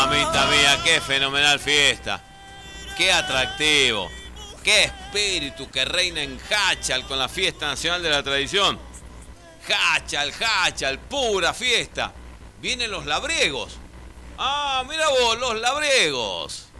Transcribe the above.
Mamita mía, qué fenomenal fiesta. Qué atractivo. Qué espíritu que reina en Jáchal con la fiesta nacional de la tradición. Jáchal, pura fiesta. Vienen los labriegos. Ah, mira vos, los labriegos.